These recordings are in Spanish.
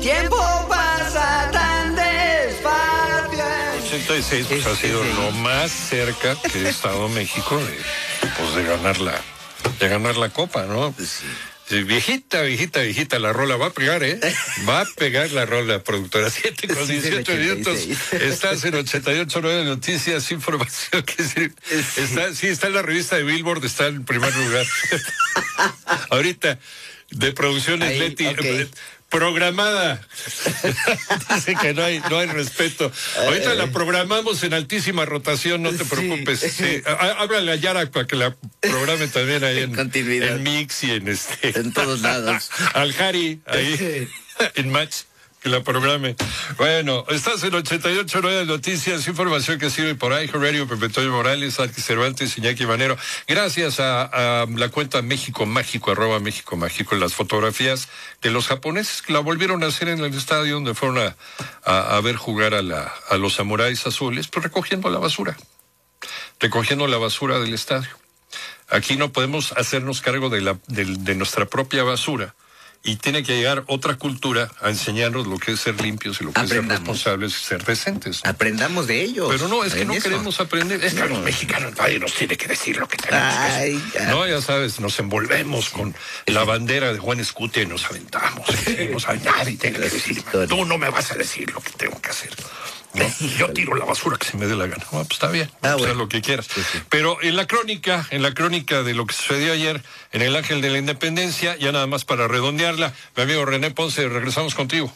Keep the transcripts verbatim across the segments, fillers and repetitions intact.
tiempo pasa tan despacio. ochenta y seis pues, ha sido lo más cerca que ha estado México de, pues, de ganar la, de ganar la Copa, ¿no? Sí. Sí, viejita, viejita, viejita, la rola va a pegar, ¿eh? Va a pegar la rola, productora. Siete con dieciocho minutos. Estás en ochenta y ocho nueve Noticias, información que sí, está, sí, está en la revista de Billboard, está en primer lugar. Ahorita, de producciones Ahí, Leti, okay. Programada. Dice que no hay, no hay respeto. Ahorita la programamos en altísima rotación, no te preocupes. Sí. Sí. Háblale a Yara para que la programe también ahí en, en Mix y en este. En todos lados. Al Jari, ahí en Match, que la programe. Bueno, estás en ochenta y ocho nueve Noticias, información que sirve por ahí, Radio Pepe Toño Morales, Alki Cervantes, Iñaki Manero. Gracias a, a la cuenta México Mágico, arroba México Mágico, las fotografías de los japoneses que la volvieron a hacer en el estadio donde fueron a, a, a ver jugar a, la, a los samuráis azules, pues recogiendo la basura, recogiendo la basura del estadio. Aquí no podemos hacernos cargo de, la, de, de nuestra propia basura. Y tiene que llegar otra cultura a enseñarnos lo que es ser limpios y lo que Aprendamos. es ser responsables y ser decentes, ¿no? Aprendamos de ellos. Pero no, es que no eso. queremos aprender. Es que a los mexicanos nadie nos tiene que decir lo que tenemos Ay, que hacer. Ya. No, ya sabes, nos envolvemos con la bandera de Juan Escutia y nos aventamos. No sabe nadie tiene que decir. Tú no me vas a decir lo que tengo que hacer. No, yo tiro la basura que se me dé la gana. Ah, pues está bien, ah, bueno. Haz lo que quieras. Sí, sí. Pero en la crónica, en la crónica de lo que sucedió ayer en el Ángel de la Independencia, ya nada más para redondearla, mi amigo René Ponce, regresamos contigo.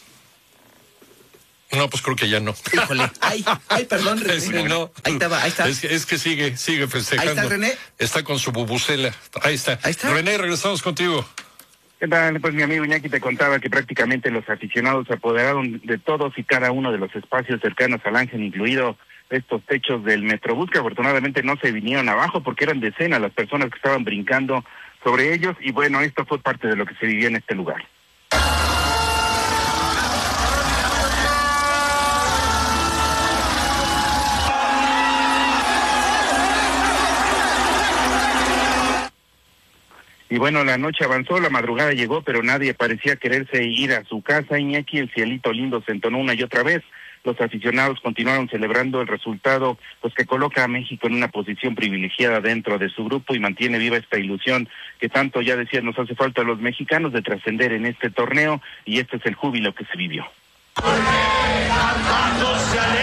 No, pues creo que ya no. Híjole, ay, ay, perdón, René. Es que no. Ahí está, ahí está. Es que, es que sigue, sigue festejando. Ahí está, René. Está con su bubucela. Ahí está. Ahí está. René, regresamos contigo. ¿Qué tal? Pues mi amigo Iñaki te contaba que prácticamente los aficionados se apoderaron de todos y cada uno de los espacios cercanos al Ángel, incluido estos techos del Metrobús, que afortunadamente no se vinieron abajo porque eran decenas las personas que estaban brincando sobre ellos, y bueno, esto fue parte de lo que se vivió en este lugar. Y bueno, la noche avanzó, la madrugada llegó, pero nadie parecía quererse ir a su casa. Iñaki, el cielito lindo se entonó una y otra vez. Los aficionados continuaron celebrando el resultado, pues que coloca a México en una posición privilegiada dentro de su grupo y mantiene viva esta ilusión que tanto, ya decía, nos hace falta a los mexicanos de trascender en este torneo, y este es el júbilo que se vivió. Porque